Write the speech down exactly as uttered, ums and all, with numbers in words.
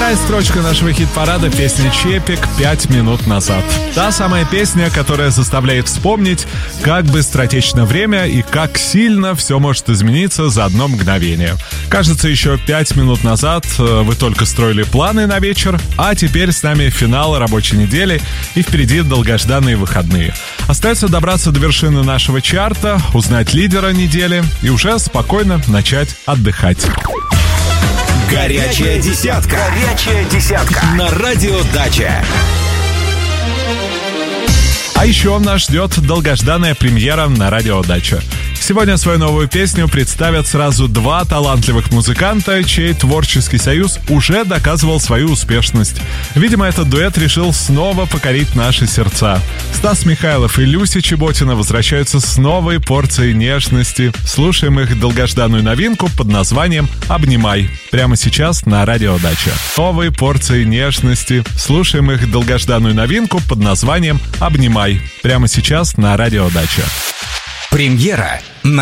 Вторая строчка нашего хит-парада — песня «Чепик» «Пять минут назад». Та самая песня, которая заставляет вспомнить, как быстротечно время и как сильно все может измениться за одно мгновение. Кажется, еще пять минут назад вы только строили планы на вечер, а теперь с нами финал рабочей недели и впереди долгожданные выходные. Остается добраться до вершины нашего чарта, узнать лидера недели и уже спокойно начать отдыхать. Горячая десятка. Горячая десятка. На радио Дача. А еще нас ждет долгожданная премьера на радио Дача. Сегодня свою новую песню представят сразу два талантливых музыканта, чей творческий союз уже доказывал свою успешность. Видимо, этот дуэт решил снова покорить наши сердца. Стас Михайлов и Люся Чеботина возвращаются с новой порцией нежности. Слушаем их долгожданную новинку под названием «Обнимай». Прямо сейчас на радио Дача. Новой порцией нежности. Слушаем их долгожданную новинку под названием «Обнимай». Прямо сейчас на радио Дача. Премьера на